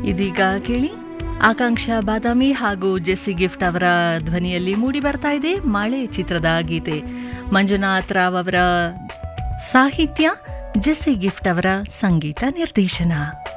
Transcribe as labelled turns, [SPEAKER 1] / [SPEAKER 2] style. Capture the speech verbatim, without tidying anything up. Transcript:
[SPEAKER 1] ಇದೀಗ ಕೇಳಿ ಆಕಾಂಕ್ಷಾ ಬಾದಾಮಿ ಹಾಗೂ ಜೆಸ್ಸಿ ಗಿಫ್ಟ್ ಅವರ ಧ್ವನಿಯಲ್ಲಿ ಮೂಡಿ ಬರ್ತಾ ಇದೆ ಮಳೆ ಚಿತ್ರದ ಗೀತೆ. ಮಂಜುನಾಥ್ ರಾವ್ ಅವರ ಸಾಹಿತ್ಯ, ಜೆಸ್ಸಿ ಗಿಫ್ಟ್ ಅವರ ಸಂಗೀತ ನಿರ್ದೇಶನ.